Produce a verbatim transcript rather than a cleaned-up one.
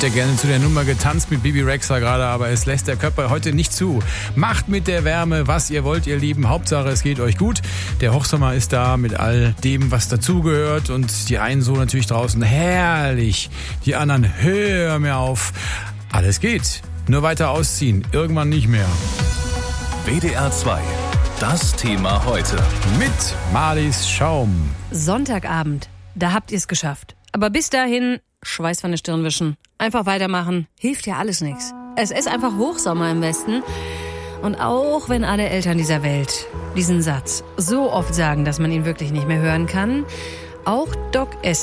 Hätte gerne zu der Nummer getanzt mit Bibi Rexha gerade, aber es lässt der Körper heute nicht zu. Macht mit der Wärme, was ihr wollt, ihr Lieben. Hauptsache, es geht euch gut. Der Hochsommer ist da mit all dem, was dazugehört. Und die einen so natürlich draußen, herrlich. Die anderen, hör mir auf. Alles geht. Nur weiter ausziehen. Irgendwann nicht mehr. W D R zwei. Das Thema heute. Mit Marlies Schaum. Sonntagabend. Da habt ihr es geschafft. Aber bis dahin, Schweiß von der Stirn wischen. Einfach weitermachen. Hilft ja alles nichts. Es ist einfach Hochsommer im Westen. Und auch wenn alle Eltern dieser Welt diesen Satz so oft sagen, dass man ihn wirklich nicht mehr hören kann, auch Doc S.